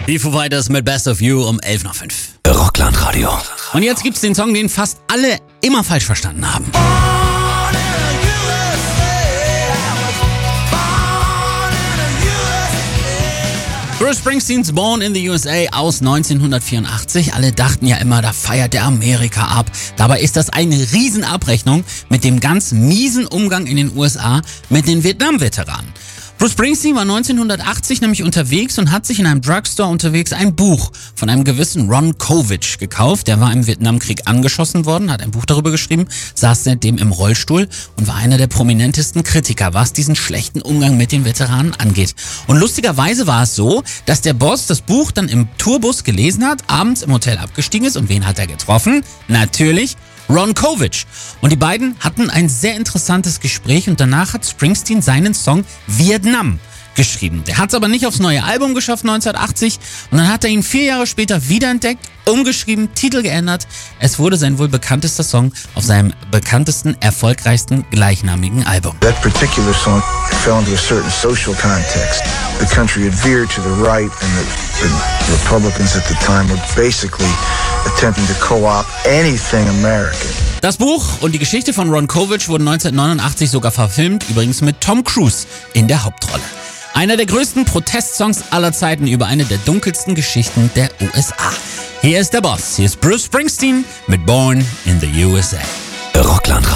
Die Foo Fighters mit Best of You um 11:05 Uhr. Rockland-Radio. Und jetzt gibt's den Song, den fast alle immer falsch verstanden haben. Bruce Springsteens Born in the USA aus 1984. Alle dachten ja immer, da feiert der Amerika ab. Dabei ist das eine Riesenabrechnung mit dem ganz miesen Umgang in den USA mit den Vietnam-Veteranen. Bruce Springsteen war 1980 nämlich unterwegs und hat sich in einem Drugstore unterwegs ein Buch von einem gewissen Ron Covich gekauft. Der war im Vietnamkrieg angeschossen worden, hat ein Buch darüber geschrieben, saß seitdem im Rollstuhl und war einer der prominentesten Kritiker, was diesen schlechten Umgang mit den Veteranen angeht. Und lustigerweise war es so, dass der Boss das Buch dann im Tourbus gelesen hat, abends im Hotel abgestiegen ist und wen hat er getroffen? Natürlich Ron Covich. Und die beiden hatten ein sehr interessantes Gespräch und danach hat Springsteen seinen Song Vietnam geschrieben. Der hat es aber nicht aufs neue Album geschafft 1980 und dann hat er ihn 4 Jahre später wiederentdeckt, umgeschrieben, Titel geändert. Es wurde sein wohl bekanntester Song auf seinem bekanntesten, erfolgreichsten gleichnamigen Album. That particular song fell into a certain social context. The country adhered to the right and the Republicans at the time were basically attempting to co-opt anything American. Das Buch und die Geschichte von Ron Covich wurden 1989 sogar verfilmt, übrigens mit Tom Cruise in der Hauptrolle. Einer der größten Protestsongs aller Zeiten über eine der dunkelsten Geschichten der USA. Hier ist der Boss, hier ist Bruce Springsteen mit Born in the USA. Rockland-Radio.